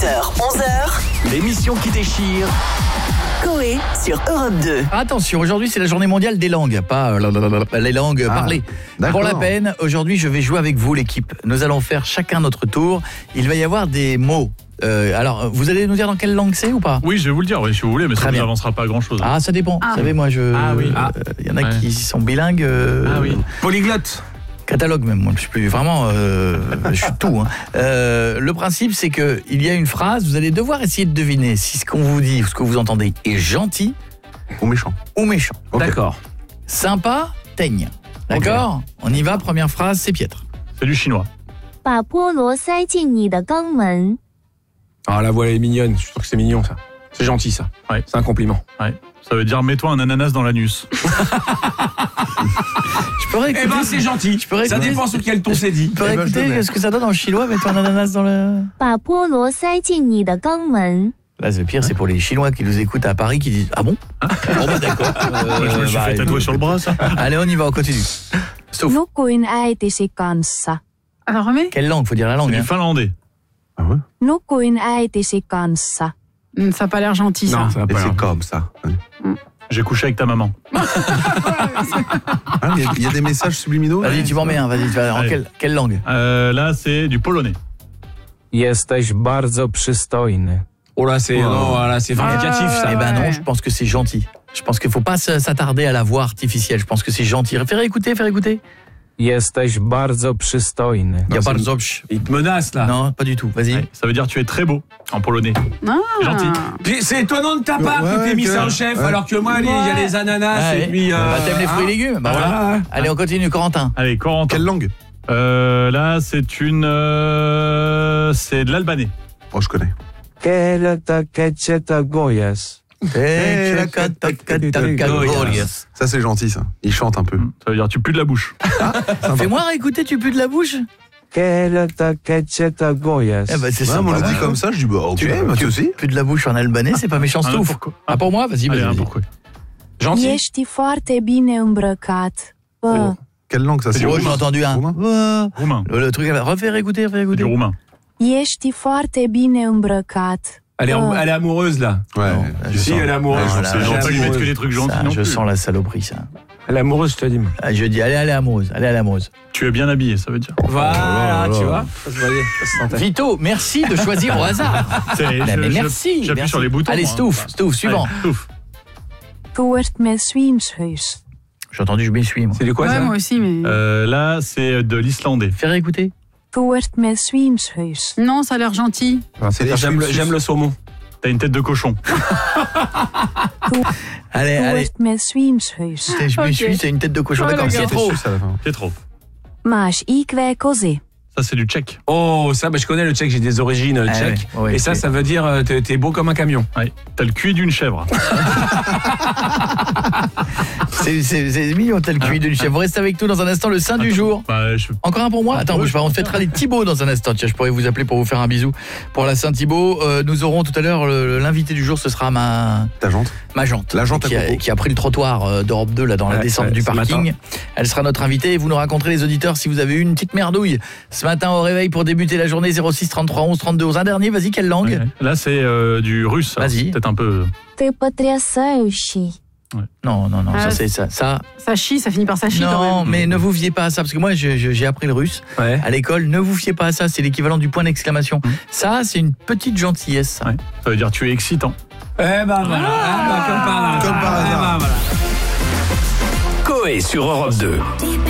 8h, 11h. L'émission qui déchire. Coé sur Europe 2. Attention, aujourd'hui c'est la journée mondiale des langues, pas les langues parlées. Pour la peine, aujourd'hui je vais jouer avec vous l'équipe. Nous allons faire chacun notre tour. Il va y avoir des mots. Alors, vous allez nous dire dans quelle langue c'est ou pas? Oui, je vais vous le dire, oui, si vous voulez, mais ça n'avancera pas grand-chose. Ah, ça dépend. Vous savez, moi, il y en a qui sont bilingues. Polyglotte. Catalogue même, moi je suis vraiment je suis tout. Le principe c'est que il y a une phrase, vous allez devoir essayer de deviner si ce qu'on vous dit ou ce que vous entendez est gentil ou méchant. Okay. D'accord. Sympa, teigne. D'accord. Okay. On y va, première phrase, c'est piètre. C'est du chinois. 把菠萝塞进你的肛门. Ah, la voix elle est mignonne, je suis sûr que c'est mignon ça. C'est gentil ça. Ouais. C'est un compliment. Ouais. Ça veut dire mets-toi un ananas dans l'anus. Je pourrais écouter. Eh ben c'est gentil. Ça dépend sur quel ton c'est dit. Tu pourrais écouter ce que ça donne en chinois, mettre un ananas dans le... 把菠萝塞进你的肛门. Là, le pire, c'est pour les Chinois qui nous écoutent à Paris qui disent « Ah bon ?» Bon, bah d'accord. Je me suis fait tatouer sur le bras, ça. Allez, on y va, on continue. Sauf. Nukuin äitisi kanssa. Alors remets. Quelle langue? Faut dire la langue. C'est du finlandais. Ah ouais? Nukuin äitisi kanssa. Ça n'a pas l'air gentil, ça. Non, ça va pas. C'est comme ça. J'ai couché avec ta maman. Il y a des messages subliminaux. Vas-y, tu m'en mets un. Vas-y, quelle langue? Là, c'est du polonais. Jesteś bardzo przystojny. Oh là, c'est vindicatif ça. Eh ben non, je pense que c'est gentil. Je pense qu'il faut pas s'attarder à la voix artificielle. Je pense que c'est gentil. Faire écouter. Jesteś bardzo przystojny. Il te menace là. Non, pas du tout. Vas-y. Ouais, ça veut dire tu es très beau en polonais. Ah. Gentil. C'est étonnant de ta part que t'aies mis ça en chef, alors que moi, il y a les ananas et puis... t'aimes les fruits et légumes? Bah voilà. Allez, on continue, Corentin. Allez, Corentin. Quelle langue? Là, c'est de l'albanais. Oh, je connais. Ça, c'est gentil, ça. Il chante un peu. Ça veut dire tu pues de la bouche. Fais-moi réécouter, tu pues de la bouche? Eh ben, c'est ça. On le dit comme ça, je dis bah ok, tu aussi. Plus de la bouche en albanais, c'est pas méchant, Stouff. Ah, pour moi, vas-y. Pourquoi? Gentil. Ești foarte bine îmbrăcat. Quelle langue ça? C'est j'ai entendu un. Roumain. Le truc, refais écouter. Du roumain. Ești foarte bine îmbrăcat. Elle est amoureuse là. Ouais. Si, elle est amoureuse. C'est gentil, mettre que des trucs gentils. Ça, je sens la saloperie, ça. Elle est amoureuse, je te dis. Je dis, allez, amoureuse. Tu es bien habillé, ça veut dire. Voilà, tu vois. Vito, merci de choisir au hasard. Mais merci. J'appuie sur les boutons. Allez, Stouff, suivant. Tu ert med svimshus. J'ai entendu, je m'essuie, moi. C'est du quoi ça? Moi aussi, mais... Là, c'est de l'islandais. Faire écouter. Tu ert med svimshus. Non, ça a l'air gentil. J'aime le saumon. T'as une tête de cochon. Allez. Tu ert med svimshus. Je m'essuie, c'est une tête de cochon. D'accord, c'est trop. Máš ikve kozy. Ça, c'est du tchèque. Oh, ça, je connais le tchèque, j'ai des origines tchèques. Ouais, et ça veut dire t'es beau comme un camion. Ouais. T'as le cuit d'une chèvre. C'est mignon, tel cuit d'une chèvre. Vous restez avec nous dans un instant, le sein du jour. Encore un pour moi? Attends, on fêtera les Thibaut dans un instant. Tiens, je pourrais vous appeler pour vous faire un bisou pour la Saint-Thibaut. Nous aurons tout à l'heure l'invité du jour, ce sera ma jante. La jante qui a pris le trottoir d'Europe 2 là dans la descente du parking. Elle sera notre invitée et vous nous raconterez les auditeurs si vous avez eu une petite merdouille ce matin au réveil pour débuter la journée. 06 33 11 32 11. Un dernier, vas-y, quelle langue? Là, c'est du russe. Vas-y. Peut-être un peu... Ты потрясающий. Ouais. Non, ça c'est ça. Ça chie, ça finit par ça chie quand même. Non, mais ne vous fiez pas à ça, parce que moi j'ai appris le russe à l'école. Ne vous fiez pas à ça, c'est l'équivalent du point d'exclamation. Ça, c'est une petite gentillesse. Ça. Ouais. Ça veut dire tu es excitant. Comme par hasard. Comme par hasard. Voilà. Coé sur Europe 2.